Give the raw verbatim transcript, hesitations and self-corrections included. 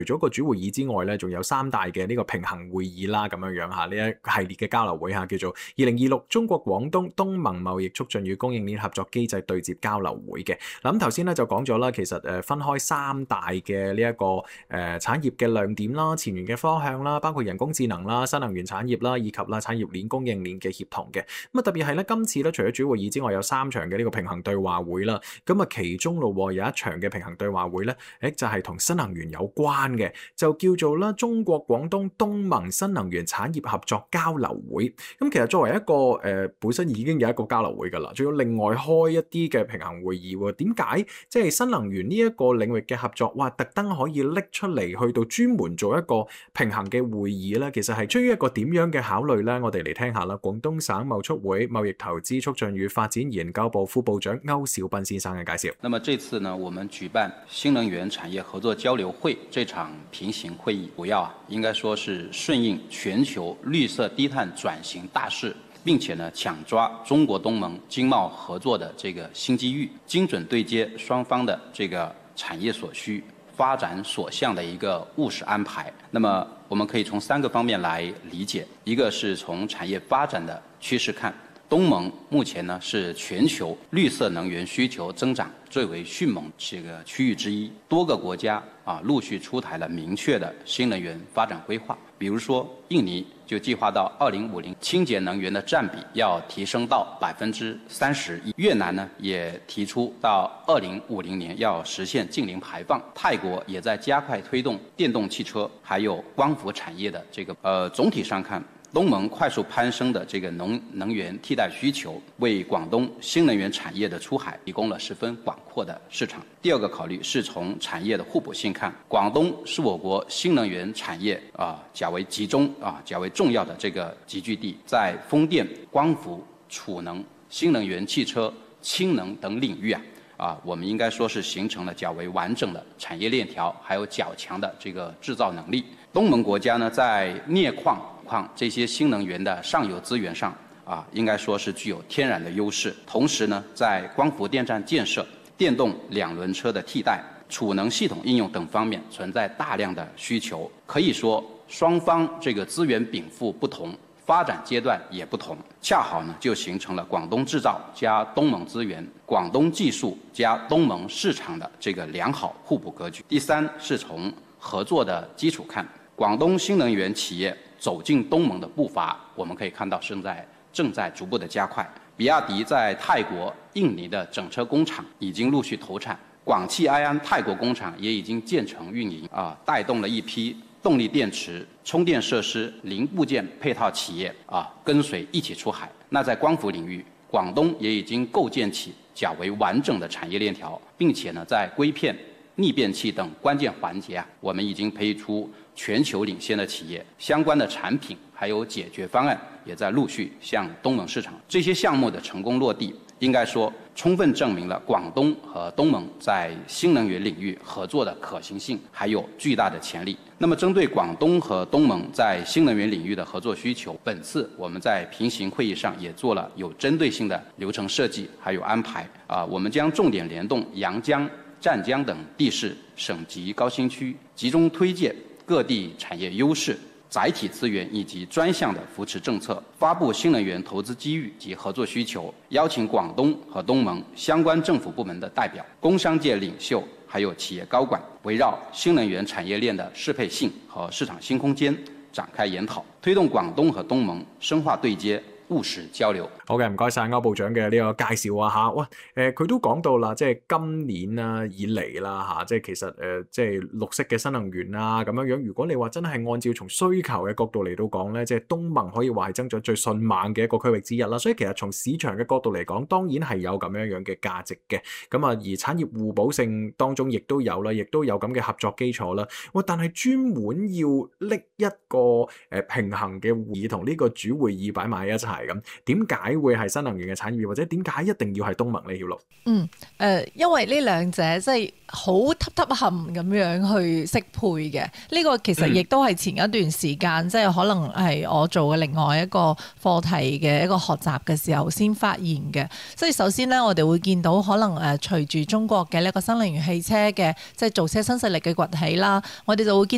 除咗個主會議之外咧，仲有三大嘅呢個平衡會議啦，咁樣樣嚇，呢一系列嘅交流會嚇，叫做二零二六中國廣東東盟貿易促進與供應鏈合作機制對接交流會嘅。嗱咁頭先咧就講咗啦，其實誒分開三大嘅呢一個誒、呃、產業嘅亮點啦、前沿嘅方向啦，包括人工智能啦、新能源產業啦，以及啦產業鏈供應鏈嘅協同嘅。咁啊特別係咧今次咧，除咗主會議之外，有三場嘅呢個平衡對話會啦。咁啊其中咯有一場嘅平衡對話會咧，誒就係、是、同新能源有關嘅，就叫做啦中國廣東東盟新能源產業合作交流會。咁其實作為一個誒、呃、本身已經有一個交流會㗎啦，仲要另外開一啲嘅平衡會議喎。點解即係新能源呢一個領域嘅合作，哇特登可以拎出嚟去到專門做一個平衡嘅會議咧？其實係出於一個點樣嘅考慮咧？我哋嚟聽下啦。廣東省貿促會貿易投資促進與發展研究部副部長歐兆斌先生嘅介紹。 那麼這次呢，我們舉辦新能源產業合作交流會這場平行會議，主要啊，應該說是順應全球綠色低碳轉型大勢，並且呢，搶抓中國東盟經貿合作的這個新機遇，精準對接雙方的這個產業所需、發展所向的一個務實安排。那麼我們可以從三個方面來理解，一個是從產業發展的趨勢看，東盟目前呢是全球綠色能源需求增長最為迅猛這個區域之一，多個國家啊陸續出台了明確的新能源發展規劃。比如說，印尼就計劃到二零五零清潔能源的佔比要提升到百分之三十一。越南呢也提出到二零五零年要實現淨零排放。泰國也在加快推動電動汽車還有光伏產業的這個。呃，總體上看，東盟快速攀升的這個能能源替代需求，為廣東新能源產業的出海提供了十分廣闊的市場。第二個考慮是從產業的互補性看，廣東是我國新能源產業啊較為集中啊較為重要的這個集聚地，在風電、光伏、儲能、新能源汽車、氫能等領域啊啊，我們應該說是形成了較為完整的產業鏈條，還有較強的這個製造能力。東盟國家呢，在鎳礦礦這些新能源的上游資源上啊，應該說是具有天然的優勢。同時呢，在光伏電站建設、電動兩輪車的替代、儲能系統應用等方面存在大量的需求。可以說，雙方這個資源稟賦不同，發展階段也不同，恰好呢就形成了廣東製造加東盟資源、廣東技術加東盟市場的這個良好互補格局。第三是從合作的基礎看，廣東新能源企業走進東盟的步伐，我們可以看到正在正在逐步的加快。比亞迪在泰國、印尼的整車工廠已經陸續投產，廣汽埃安泰國工廠也已經建成運營，啊，帶動了一批動力電池、充電設施、零部件配套企業啊跟隨一起出海。那在光伏領域，廣東也已經構建起較為完整的產業鏈條，並且呢，在硅片、逆變器等關鍵環節啊，我們已經培育出全球領先的企業，相關的產品還有解決方案也在陸續向東盟市場。這些項目的成功落地，應該說充分證明了廣東和東盟在新能源領域合作的可行性，還有巨大的潛力。那麼針對廣東和東盟在新能源領域的合作需求，本次我們在平行會議上也做了有針對性的流程設計還有安排。啊，我們將重點聯動陽江、湛江等地市省級高新區，集中推介各地產業優勢、載體資源以及專項的扶持政策，發布新能源投資機遇及合作需求，邀請廣東和東盟相關政府部門的代表、工商界領袖，還有企業高管，圍繞新能源產業鏈的適配性和市場新空間展開研討，推動廣東和東盟深化對接、務實交流。 好嘅，唔該晒歐部長嘅呢個介紹啊嚇。哇，誒、呃、佢都講到啦，即係今年啊以嚟啦嚇，即係其實誒、呃、即係綠色嘅新能源啊咁樣樣。如果你話真係按照從需求嘅角度嚟到講咧，即係東盟可以話係增長最迅猛嘅一個區域之一啦。所以其實從市場嘅角度嚟講，當然係有咁樣樣嘅價值嘅。咁啊，而產業互補性當中亦都有啦，亦都有咁嘅合作基礎啦。哇，但係專門要拎一個誒、呃、平衡嘅會議同呢個主會議擺埋一齊咁，點解會係新能源嘅產業，或者點解一定要係東盟呢？曉露？嗯，誒、 呃，因為呢兩者即係好揼揼冚咁樣去適配嘅。呢、這個其實亦都係前一段時間，嗯、即係可能係我做嘅另外一個課題嘅一個學習嘅時候先發現嘅。即係首先呢，我哋會見到可能誒隨住中國嘅呢個新能源汽車嘅即係造車新勢力嘅崛起啦，我哋就會見